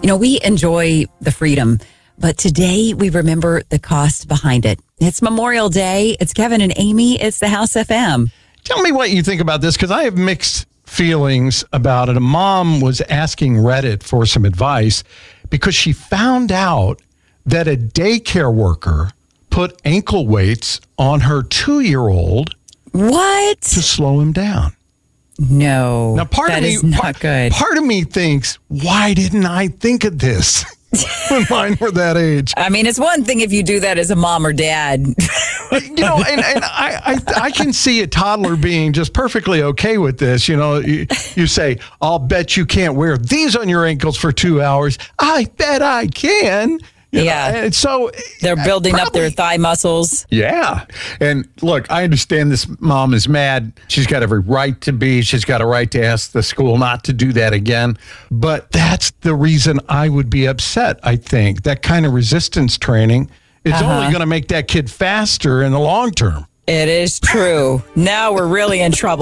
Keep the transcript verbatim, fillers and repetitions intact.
You know, we enjoy the freedom, but today we remember the cost behind it. It's Memorial Day. It's Kevin and Amy. It's the House F M. Tell me what you think about this, because I have mixed feelings about it. A mom was asking Reddit for some advice because she found out that a daycare worker put ankle weights on her two-year-old What? to slow him down. No, Now, part that of me, is not part, good. Part of me thinks, why didn't I think of this when mine were that age? I mean, it's one thing if you do that as a mom or dad. You know, and, and I, I I can see a toddler being just perfectly okay with this. You know, you, you say, I'll bet you can't wear these on your ankles for two hours. I bet I can. You Yeah. know, and so They're building probably, up their thigh muscles. Yeah. And look, I understand this mom is mad. She's got every right to be. She's got a right to ask the school not to do that again. But that's the reason I would be upset, I think. That kind of resistance training is Uh-huh. only going to make that kid faster in the long term. It is true. Now we're really in trouble.